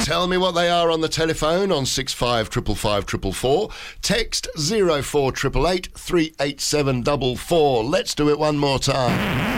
Tell me what they are on the telephone on 6555 Text 04888 38744. Let's do it one more time.